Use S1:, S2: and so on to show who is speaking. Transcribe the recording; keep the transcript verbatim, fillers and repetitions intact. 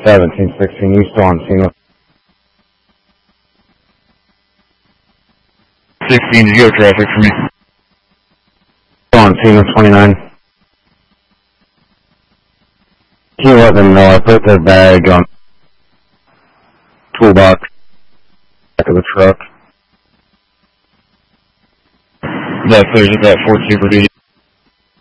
S1: seventeen sixteen, you still on scene?
S2: sixteen, did you have traffic for me?
S1: Still on scene with twenty-nine. Can you let them know I put their bag on toolbox back of the truck?
S2: That clears it, that four Super D.